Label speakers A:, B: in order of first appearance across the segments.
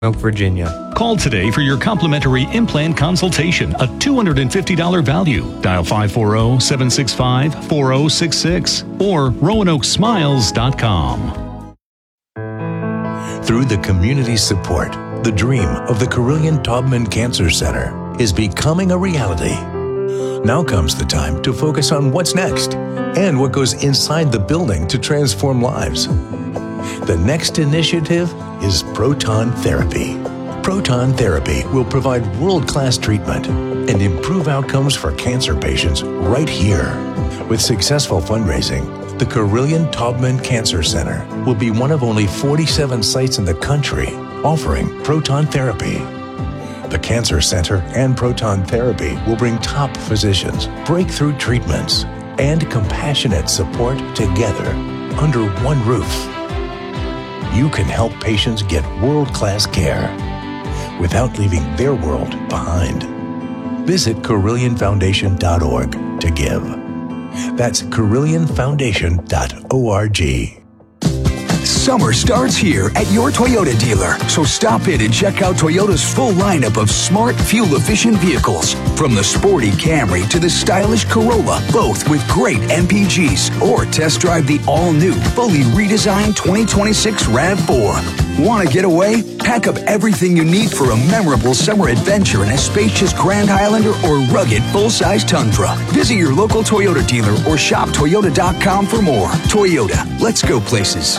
A: Virginia.
B: Call today for your complimentary implant consultation, a $250 value. Dial 540-765-4066 or RoanokeSmiles.com.
C: Through the community's support, the dream of the Carilion Taubman Cancer Center is becoming a reality. Now comes the time to focus on what's next and what goes inside the building to transform lives. The next initiative is proton therapy. Proton therapy will provide world-class treatment and improve outcomes for cancer patients right here. With successful fundraising, the Carilion Taubman Cancer Center will be one of only 47 sites in the country offering proton therapy. The Cancer Center and proton therapy will bring top physicians, breakthrough treatments, and compassionate support together under one roof. You can help patients get world-class care without leaving their world behind. Visit CarillionFoundation.org to give. That's CarillionFoundation.org.
D: Summer starts here at your Toyota dealer, so stop in and check out Toyota's full lineup of smart, fuel-efficient vehicles. From the sporty Camry to the stylish Corolla, both with great MPGs. Or test drive the all-new, fully redesigned 2026 RAV4. Want to get away? Pack up everything you need for a memorable summer adventure in a spacious Grand Highlander or rugged full-size Tundra. Visit your local Toyota dealer or shop Toyota.com for more. Toyota, let's go places.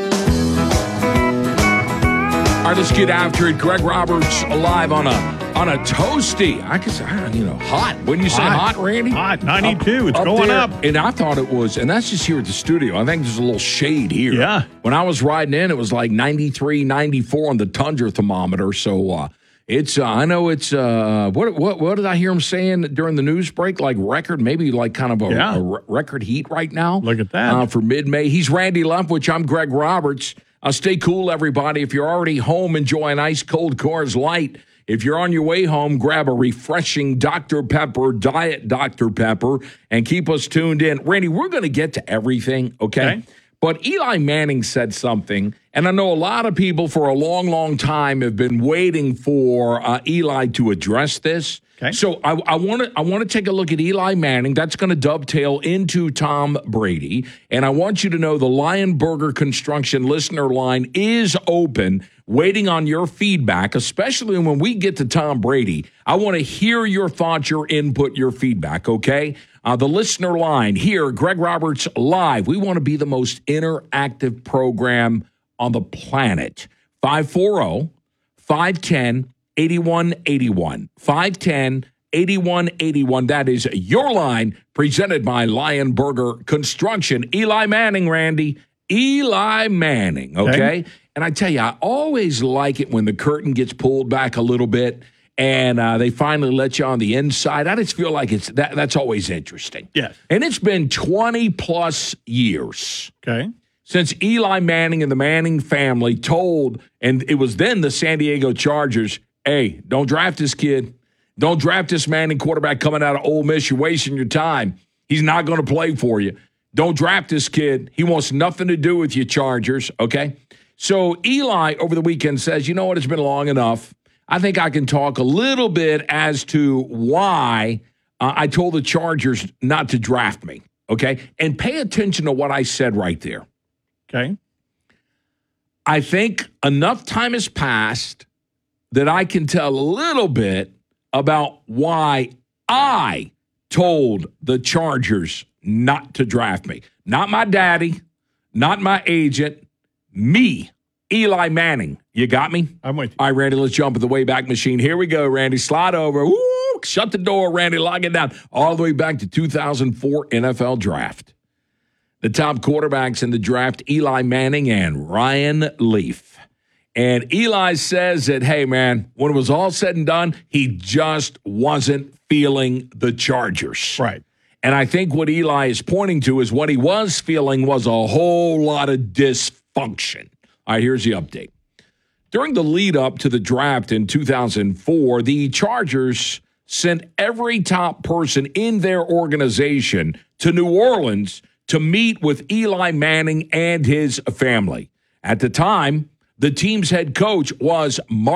E: All right, let's get after it. Greg Roberts live on a toasty. I could say, hot. Wouldn't you say hot, Randy?
F: Hot, 92. It's going up.
E: And I thought it was, and that's just here at the studio. I think there's a little shade here.
F: Yeah.
E: When I was riding in, it was like 93, 94 on the Tundra thermometer. So it's, I know it's, what did I hear him saying during the news break? Like record, maybe like kind of a record heat right now.
F: Look at that.
E: For mid-May. He's Randy Leftwich. I'm Greg Roberts. Stay cool, everybody. If you're already home, enjoy an ice cold Coors Light. If you're on your way home, grab a refreshing Dr. Pepper, Diet Dr. Pepper, and keep us tuned in. Randy, we're going to get to everything, okay? But Eli Manning said something, and I know a lot of people for a long, long time have been waiting for Eli to address this. Okay. So I want to take a look at Eli Manning. That's going to dovetail into Tom Brady. And I want you to know the Lion Burger Construction listener line is open, waiting on your feedback, especially when we get to Tom Brady. I want to hear your thoughts, your input, your feedback, okay? The listener line here, Greg Roberts Live. We want to be the most interactive program on the planet. 540-510-8181. 510-8181. That is your line, presented by Lion Burger Construction. Eli Manning, Randy. Eli Manning, okay? And I tell you, I always like it when the curtain gets pulled back a little bit and they finally let you on the inside. I just feel like that's always interesting.
F: Yes.
E: And it's been 20-plus years.
F: Okay.
E: Since Eli Manning and the Manning family told, and it was then the San Diego Chargers, hey, don't draft this kid. Don't draft this Manning quarterback coming out of Ole Miss. You're wasting your time. He's not going to play for you. Don't draft this kid. He wants nothing to do with you, Chargers, okay? So Eli over the weekend says, you know what, it's been long enough. I think I can talk a little bit as to why I told the Chargers not to draft me, okay? And pay attention to what I said right there.
F: Okay.
E: I think enough time has passed that I can tell a little bit about why I told the Chargers not to draft me. Not my daddy, not my agent, me, Eli Manning. You got me?
F: I'm with you.
E: All right, Randy, let's jump at the Wayback Machine. Here we go, Randy. Slide over. Woo! Shut the door, Randy. Lock it down. All the way back to 2004 NFL Draft. The top quarterbacks in the draft, Eli Manning and Ryan Leaf. And Eli says that, hey, man, when it was all said and done, he just wasn't feeling the Chargers.
F: Right.
E: And I think what Eli is pointing to is what he was feeling was a whole lot of dysfunction. All right, here's the update. During the lead up to the draft in 2004, the Chargers sent every top person in their organization to New Orleans to meet with Eli Manning and his family. At the time, the team's head coach was Mark